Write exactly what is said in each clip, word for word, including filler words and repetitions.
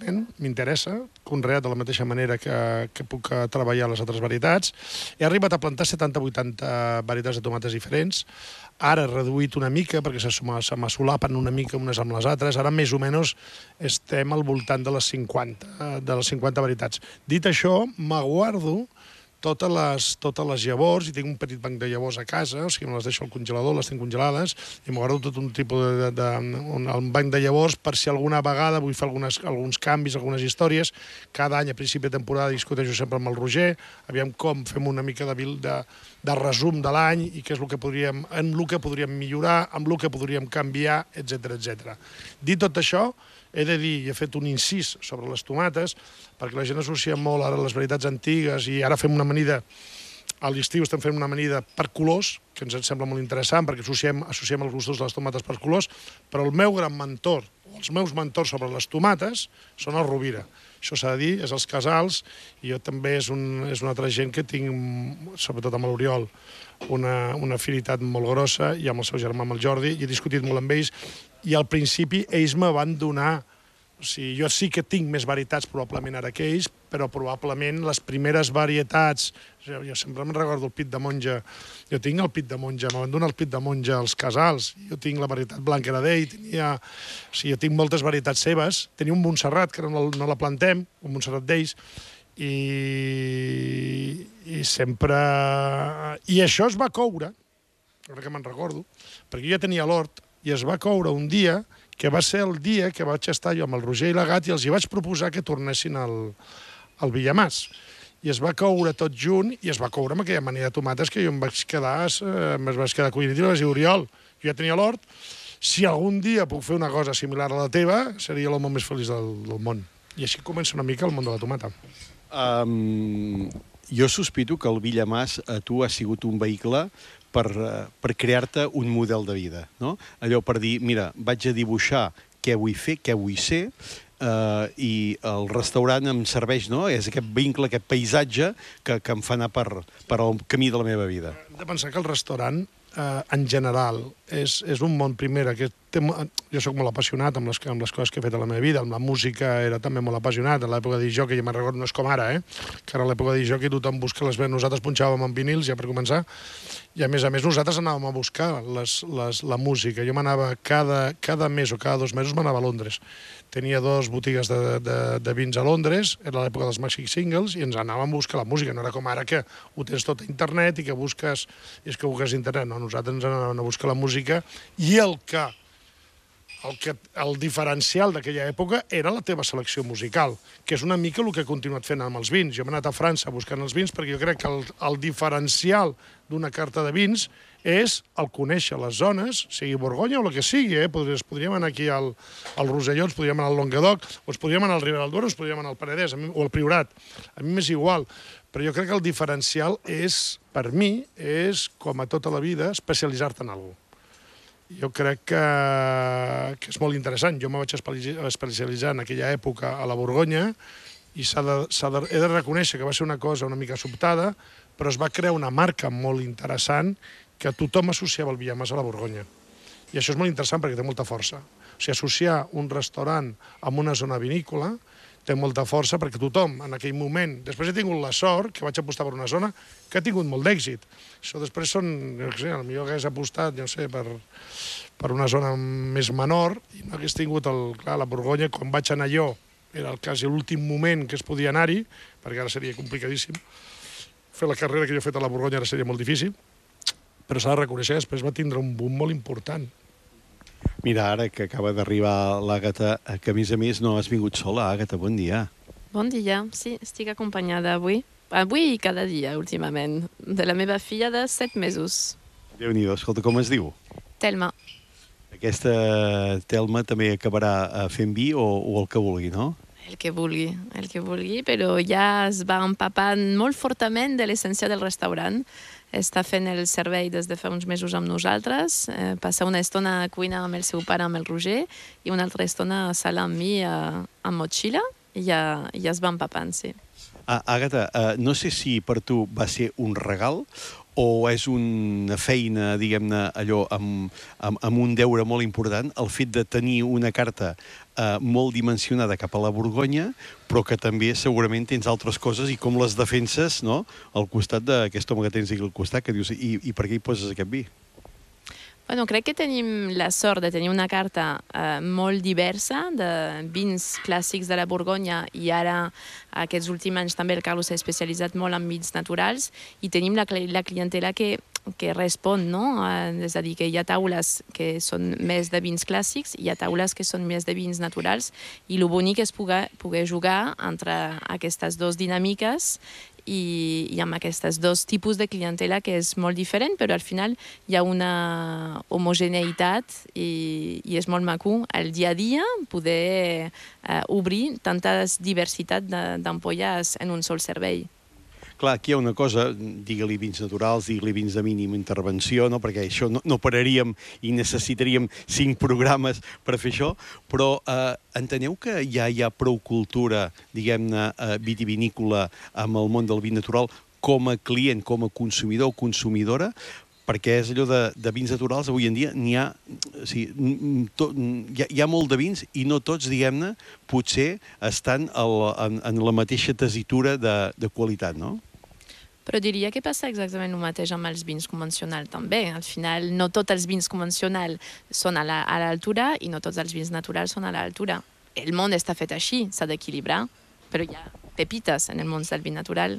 totalment, m'interessa, conreat de la mateixa manera que, que puc treballar les altres varietats. He arribat a plantar setanta o vuitanta varietats de tomates diferents. Ara he reduït una mica, perquè se, se m'assolapen una mica unes amb les altres. Ara, més o menys, estem al voltant de les cinquanta, de les cinquanta varietats. Dit això, m'aguardo totes les, totes les llavors, i tinc un petit banc de llavors a casa, o sigui, me les deixo al congelador, les tinc congelades, i m'aguardo tot un tipus de, de, de un, un banc de llavors per si alguna vegada vull fer algunes, alguns canvis, algunes històries. Cada any, a principi de temporada, discuteixo sempre amb el Roger, aviam com fem una mica de, de, de resum de l'any i què és el que podríem, en el que podríem millorar, amb el que podríem canviar, etcètera, etcètera. Dit tot això, he de dir, i he fet un incís sobre les tomates, perquè la gent associa molt ara les varietats antigues i ara fem una amanida, a l'estiu estem fent una amanida per colors, que ens sembla molt interessant perquè associem, associem els gustos de les tomates per colors, però el meu gran mentor, o els meus mentors sobre les tomates, són el Rovira. Això s'ha de dir, és els casals, i jo també és, un, és una altra gent que tinc, sobretot amb l'Oriol, una, una afinitat molt grossa, i amb el seu germà, amb el Jordi, i he discutit molt amb ells, i al principi ells me van donar... O sigui, jo sí que tinc més varietats probablement ara que ells, però probablement les primeres varietats... Jo, jo sempre me'n recordo el pit de monja. Jo tinc el pit de monja, me van donar el pit de monja als casals. Jo tinc la varietat blanca, era d'ell, tenia... O sigui, jo tinc moltes varietats seves. Tenia un Montserrat, que no, no la plantem, un Montserrat d'ells, i... i sempre... I això es va coure, ara que me'n recordo, perquè jo ja tenia l'hort, i es va coure un dia que va ser el dia que vaig estar jo amb el Roger i la Gat i els hi vaig proposar que tornessin al, al Villamàs. I es va coure tot junt i es va coure amb aquella manera de tomates que jo em vaig quedar, eh, em vaig quedar collint i vaig dir, Oriol, jo ja tenia l'hort, si algun dia puc fer una cosa similar a la teva, seria l'home més feliç del, del món. I així comença una mica el món de la tomata. Um, jo sospito que el Villamàs a tu ha sigut un vehicle per, per crear-te un model de vida, no? Allò per dir, mira, vaig a dibuixar què vull fer, què vull ser, eh, i el restaurant em serveix, no? És aquest vincle, aquest paisatge que, que em fa anar per, per el camí de la meva vida. Hem de pensar que el restaurant, eh, en general, és, és un món, primera, que té, jo sóc molt apassionat amb les, amb les coses que he fet a la meva vida, amb la música era també molt apassionat, en l'època de disc jockey, ja me'n recordo, no és com ara, eh? Que ara a l'època de disc jockey tothom busca les... Nosaltres punxàvem amb vinils, ja per començar, i a més a més nosaltres anàvem a buscar les, les, la música. Jo m'anava cada, cada mes o cada dos mesos m'anava a Londres. Tenia dos botigues de, de, de vins a Londres, era l'època dels Maxi Singles, i ens anàvem a buscar la música. No era com ara que ho tens tot a internet i que busques, i és que busques internet. No, nosaltres ens anàvem a buscar la música i el que El, que, el diferencial d'aquella època era la teva selecció musical, que és una mica el que he continuat fent amb els vins. Jo m'he anat a França buscant els vins perquè jo crec que el, el diferencial d'una carta de vins és el conèixer les zones, sigui Borgonya o el que sigui, eh? Podríem, podríem anar aquí al, al Rosselló, ens podríem anar al Languedoc, o ens podríem anar al Ribera del Duero, o ens podríem anar al Penedès, o al Priorat. A mi m'és igual, però jo crec que el diferencial és, per mi, és, com a tota la vida, especialitzar-te en alguna cosa. Jo crec que, que és molt interessant. Jo me vaig especialitzar en aquella època a la Borgonya i s'ha de, s'ha de, he de reconèixer que va ser una cosa una mica sobtada, però es va crear una marca molt interessant que tothom associava el Villamàs a la Borgonya. I això és molt interessant perquè té molta força. O sigui, associar un restaurant amb una zona vinícola té molta força perquè tothom, en aquell moment... Després he tingut la sort, que vaig apostar per una zona que ha tingut molt d'èxit. Això després són... No sé, potser hagués apostat, no sé, per, per una zona més menor i no hagués tingut el... Clar, la Borgonya, quan vaig anar jo, era el quasi l'últim moment que es podia anar-hi, perquè ara seria complicadíssim. Fer la carrera que jo he fet a la Borgonya ara seria molt difícil, però s'ha de reconèixer que després va tindre un boom molt important. Mira, ara que acaba d'arribar l'Àgata, que a més a més no has vingut sola, Àgata, bon dia. Bon dia, sí, estic acompanyada avui. Avui i cada dia, últimament, de la meva filla de set mesos. Déu-n'hi-do, escolta, com es diu? Telma. Aquesta Telma també acabarà fent vi o, o el que vulgui, no? El que vulgui, el que vulgui, però ja es va empapant molt fortament de l'essència del restaurant. Està fent el servei des de fa uns mesos amb nosaltres, eh, passa una estona a cuina amb el seu pare, amb el Roger, i una altra estona a sala amb mi, a, amb motxilla, i ja, ja es va empapant, sí. Ah, Àgata, uh, no sé si per tu va ser un regal o és una feina, diguem-ne, allò amb, amb, amb un deure molt important, el fet de tenir una carta eh, molt dimensionada cap a la Borgonya, però que també segurament tens altres coses i com les defenses, no?, al costat d'aquest home que tens aquí al costat, que dius, i, i per què hi poses aquest vi? Bueno, crec que tenim la sort de tenir una carta eh, molt diversa de vins clàssics de la Borgonya i ara, aquests últims anys, també el Carlos s'ha especialitzat molt en vins naturals i tenim la, la clientela que, que respon, no? Eh, és a dir, que hi ha taules que són més de vins clàssics, hi ha taules que són més de vins naturals i el bonic és poder, poder jugar entre aquestes dues dinàmiques i, i amb aquests dos tipus de clientela que és molt diferent, però al final hi ha una homogeneïtat i, i és molt maco el dia a dia poder eh, obrir tantes diversitat d'ampolles en un sol servei. Clar, aquí hi ha una cosa, digue-li vins naturals, digue-li vins de mínima intervenció, no? Perquè això no, no pararíem i necessitaríem cinc programes per fer això, però eh, enteneu que ja hi ha prou cultura, diguem-ne, eh, vitivinícola amb el món del vi natural com a client, com a consumidor o consumidora? Perquè és allò de, de vins naturals, avui en dia n'hi ha, o sigui, to, hi, ha, hi ha molt de vins i no tots, diguem-ne, potser estan el, en, en la mateixa tessitura de, de qualitat, no? Però diria que passa exactament el mateix amb els vins convencionals també. Al final, no tots els vins convencionals són a l'altura la, i no tots els vins naturals són a l'altura. El món està fet així, s'ha d'equilibrar, però hi ha pepites en el món del vi natural.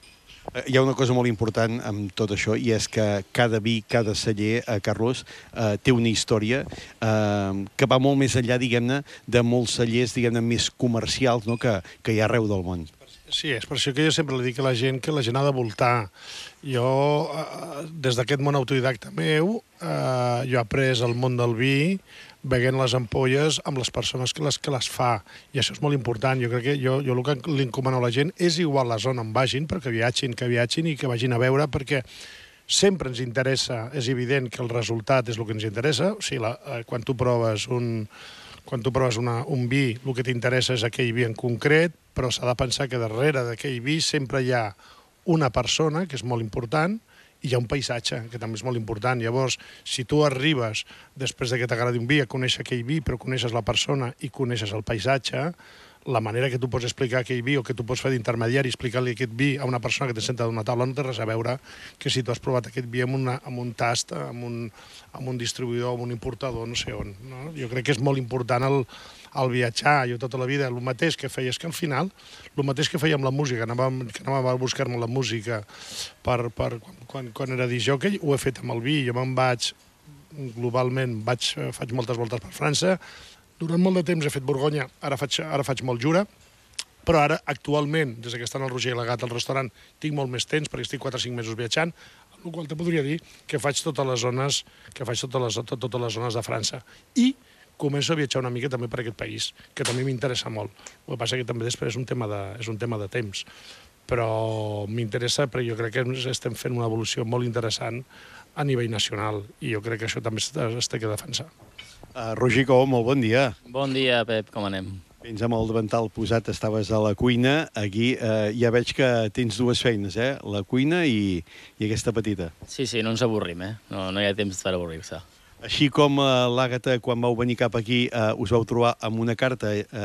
Hi ha una cosa molt important amb tot això i és que cada vi, cada celler, eh, Carlos, eh, té una història eh, que va molt més enllà, diguem-ne, de molts cellers, diguem-ne, més comercials, no?, que, que hi ha arreu del món. Sí, és per això que jo sempre li dic a la gent que la gent ha de voltar. Jo, eh, des d'aquest món autodidacta meu, eh, jo he après el món del vi veient les ampolles amb les persones que les, que les fa. I això és molt important. Jo crec que jo, jo el que li encomano a la gent és igual la zona on vagin, perquè viatgin, que viatgin i que vagin a veure, perquè sempre ens interessa, és evident que el resultat és el que ens interessa. O sigui, la, eh, quan tu proves un... Quan tu proves una, un vi, el que t'interessa és aquell vi en concret, però s'ha de pensar que darrere d'aquell vi sempre hi ha una persona, que és molt important, i hi ha un paisatge, que també és molt important. Llavors, si tu arribes, després de que t'agradi un vi, a conèixer aquell vi, però coneixes la persona i coneixes el paisatge, la manera que tu pots explicar aquell vi o que tu pots fer d'intermediari, explicar-li aquest vi a una persona que te senta d'una taula, no té res a veure que si tu has provat aquest vi amb, una, amb un tast, amb un, amb un distribuïdor, amb un importador, no sé on. No? Jo crec que és molt important el, el viatjar. Jo tota la vida, el mateix que feia, és que al final, el mateix que feia amb la música, anàvem, que anàvem a buscar-me la música per, per, quan, quan era discjòquei, ho he fet amb el vi. Jo me'n vaig, globalment, vaig, faig moltes voltes per França. Durant molt de temps he fet Borgonya, ara faig, ara faig molt Jura, però ara, actualment, des que està en el Roger i la Gata al restaurant, tinc molt més temps, perquè estic quatre o cinc mesos viatjant, amb la qual te podria dir que faig totes les zones, que faig totes les, tot, totes les zones de França. I començo a viatjar una mica també per aquest país, que també m'interessa molt. El que passa que també després és un tema de, és un tema de temps. Però m'interessa, perquè jo crec que estem fent una evolució molt interessant a nivell nacional, i jo crec que això també es té que defensar. Uh, Roger Cou, molt bon dia. Bon dia, Pep, com anem? Fins amb el davantal posat, estaves a la cuina. Aquí eh, ja veig que tens dues feines, eh? La cuina i, i aquesta petita. Sí, sí, no ens avorrim, eh? No, no hi ha temps per avorrir-se. Així com eh, l'Àgata, quan vau venir cap aquí, eh, us vau trobar amb una carta eh,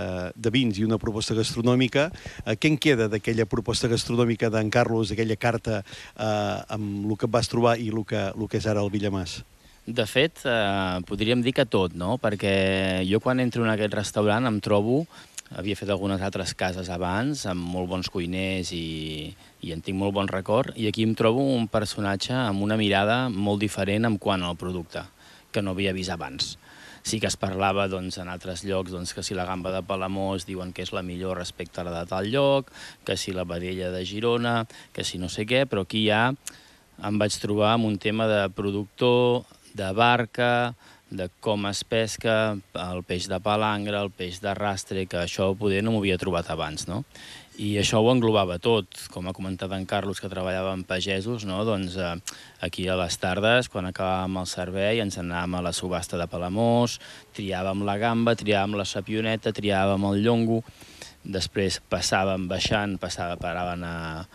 de vins i una proposta gastronòmica. Eh, què en queda d'aquella proposta gastronòmica d'en Carlos, d'aquella carta eh, amb el que et vas trobar i el que, el que és ara el Villamàs? De fet, eh, podríem dir que tot, no? Perquè jo quan entro en aquest restaurant em trobo, havia fet algunes altres cases abans, amb molt bons cuiners i, i en tinc molt bon record, i aquí em trobo un personatge amb una mirada molt diferent en quant al producte, que no havia vist abans. Sí que es parlava doncs, en altres llocs doncs, que si la gamba de Palamós diuen que és la millor respecte a la de tal lloc, que si la vedella de Girona, que si no sé què, però aquí ja em vaig trobar amb un tema de productor, de barca, de com es pesca, el peix de palangre, el peix de rastre, que això poder no m'ho havia trobat abans, no? I això ho englobava tot, com ha comentat en Carlos, que treballava amb pagesos, no? Doncs eh, aquí a les tardes, quan acabàvem el servei, ens anàvem a la subhasta de Palamós, triàvem la gamba, triàvem la sapioneta, triàvem el llongo, després passàvem baixant, passàvem, paraven a,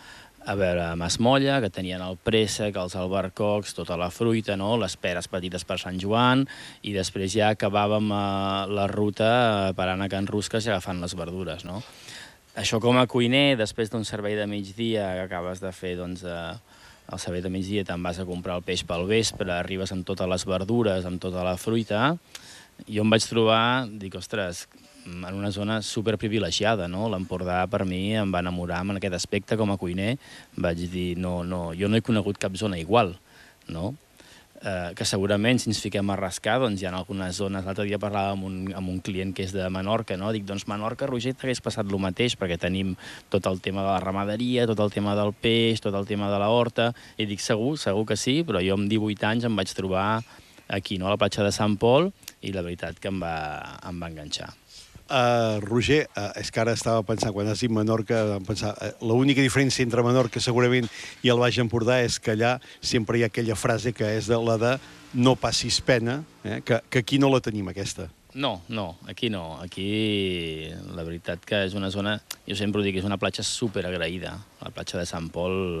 A veure, masmolla, que tenien el préssec, els albercocs, tota la fruita, no? Les peres petites per Sant Joan, i després ja acabàvem eh, la ruta eh, parant a Can Rusques i agafant les verdures, no? Això com a cuiner, després d'un servei de migdia que acabes de fer, doncs, eh, el servei de migdia te'n vas a comprar el peix pel vespre, arribes amb totes les verdures, amb tota la fruita. Jo em vaig trobar, dic, ostres, en una zona superprivilegiada, no? L'Empordà, per mi, em va enamorar en aquest aspecte com a cuiner. Vaig dir, no, no, jo no he conegut cap zona igual, no? Eh, que segurament, si ens fiquem a rascar, doncs hi ha algunes zones. L'altre dia parlava amb un, amb un client que és de Menorca, no? Dic, doncs Menorca, Roger, t'hagués passat el mateix, perquè tenim tot el tema de la ramaderia, tot el tema del peix, tot el tema de la horta, i dic, segur, segur que sí, però jo amb divuit anys em vaig trobar aquí, no?, a la platja de Sant Pol, i la veritat que em va, em va enganxar. Uh, Roger, uh, és que ara estava pensant, quan has dit Menorca, vam pensar, uh, l'única diferència entre Menorca segurament i el Baix Empordà és que allà sempre hi ha aquella frase que és de la de no passis pena, eh? que, que aquí no la tenim, aquesta. No, no, aquí no. Aquí la veritat que és una zona, jo sempre ho dic, és una platja superagraïda. La platja de Sant Pol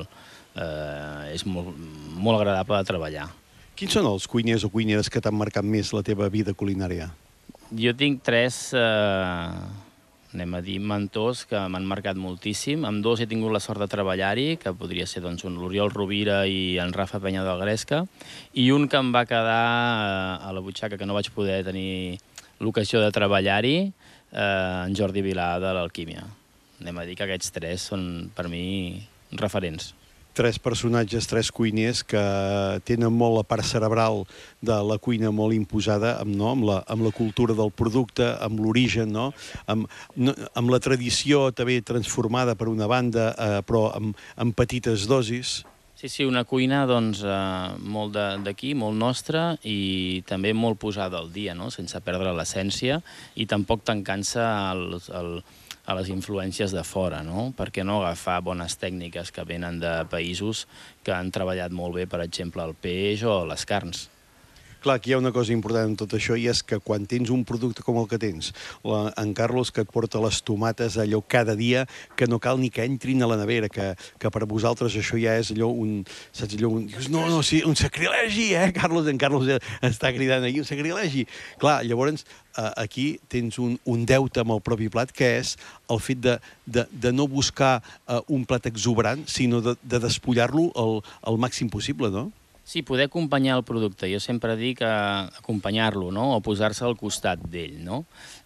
eh, és molt, molt agradable de treballar. Quins són els cuiners o cuineres que t'han marcat més la teva vida culinària? Jo tinc tres, eh, anem a dir, mentors que m'han marcat moltíssim. Amb dos he tingut la sort de treballar-hi, que podria ser doncs, un l'Oriol Rovira i en Rafa Penya del Gresca, i un que em va quedar eh, a la butxaca, que no vaig poder tenir l'ocasió de treballar-hi, eh, en Jordi Vilà de l'Alquímia. Anem a dir que aquests tres són, per mi, referents. Tres personatges, tres cuiners que tenen molt la part cerebral de la cuina molt imposada, amb, no? amb, la, amb la cultura del producte, amb l'origen, no? amb, no, amb la tradició també transformada per una banda, eh, però amb, amb petites dosis. Sí, sí, una cuina doncs, eh, molt d'aquí, molt nostra, i també molt posada al dia, no? Sense perdre l'essència, i tampoc tancant-se al, al, a les influències de fora, no? Per què no agafar bones tècniques que venen de països que han treballat molt bé, per exemple, el peix o les carns. Clar, aquí hi ha una cosa important en tot això, i és que quan tens un producte com el que tens, la, en Carlos, que et porta les tomates allò cada dia, que no cal ni que entrin a la nevera, que, que per vosaltres això ja és allò un... Saps, allò un... Dius, no, no, sí, un sacrilegi, eh, Carlos? En Carlos està cridant aquí, un sacrilegi. Clar, llavors, aquí tens un, un deute amb el propi plat, que és el fet de, de, de no buscar uh, un plat exuberant, sinó de, de despullar-lo el, el màxim possible, no? Sí, poder acompanyar el producte. Jo sempre dic acompanyar-lo, no? O posar-se al costat d'ell, no?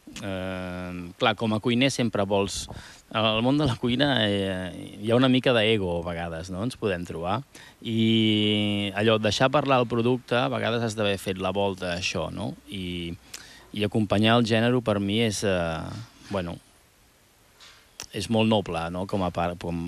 Eh, clar, com a cuiner sempre vols... Al món de la cuina eh, hi ha una mica d'ego a vegades, no? Ens podem trobar. I allò, deixar parlar el producte, a vegades has d'haver fet la volta a això, no? I, i acompanyar el gènere per mi és... Eh, bueno, és molt noble, no? Com a part... Com,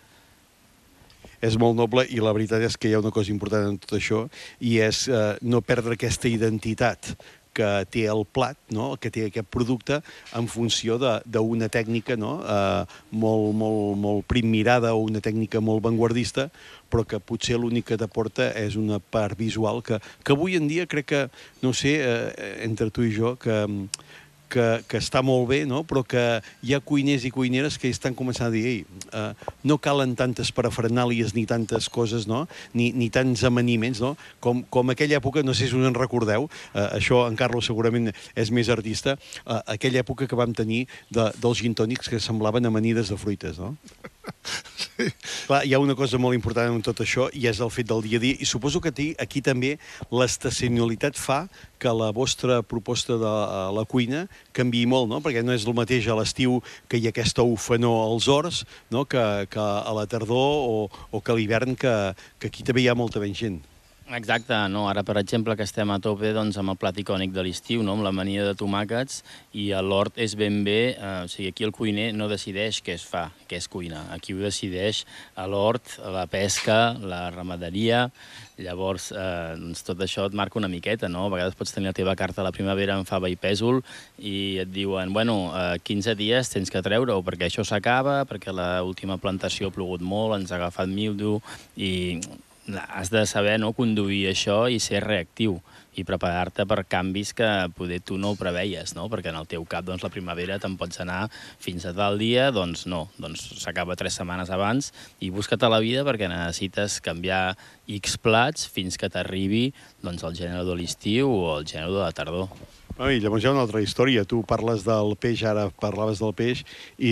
és molt noble, i la veritat és que hi ha una cosa important en tot això, i és eh, no perdre aquesta identitat que té el plat, no? Que té aquest producte, en funció d'una tècnica, no? eh, molt, molt, molt primmirada, o una tècnica molt vanguardista, però que potser l'únic que t'aporta és una part visual que, que avui en dia crec que, no sé, eh, entre tu i jo, que... Que, que està molt bé, no? Però que hi ha cuiners i cuineres que estan començant a dir ei, uh, no calen tantes parafernàlies ni tantes coses, no? Ni, ni tants amaniments, no? Com, com aquella època, no sé si us en recordeu, uh, això en Carlos segurament és més artista, uh, aquella època que vam tenir de, dels gin tònics que semblaven amanides de fruites, no? Sí. Clar, hi ha una cosa molt important en tot això, i és el fet del dia a dia, i suposo que aquí també l'estacionalitat fa que la vostra proposta de la cuina canviï molt, no? Perquè no és el mateix a l'estiu, que hi ha aquesta ufanor als horts, no? que, que a la tardor o, o que a l'hivern, que, que aquí també hi ha molta menys gent. Exacte, no? Ara, per exemple, que estem a tope doncs, amb el plat icònic de l'estiu, no? Amb l'amanida de tomàquets, i a l'hort és ben bé... Eh, o sigui, aquí el cuiner no decideix què es fa, què es cuina. Aquí ho decideix a l'hort, la pesca, la ramaderia. Llavors, eh, doncs, tot això et marca una miqueta, no? A vegades pots tenir la teva carta a la primavera en fava i pèsol i et diuen, bueno, eh, quinze dies tens que treure-ho perquè això s'acaba, perquè l'última plantació ha plogut molt, ens ha agafat mildiu, i... has de saber, no, conduir això i ser reactiu i preparar-te per canvis que poder tu no ho preveies, no? Perquè en el teu cap, doncs, la primavera te'n pots anar fins a tal dia, doncs no, doncs s'acaba tres setmanes abans i busca't a la vida perquè necessites canviar X plats fins que t'arribi, doncs, el gènere de l'estiu o el gènere de la tardor. I llavors hi ha una altra història. Tu parles del peix, ara parlaves del peix, i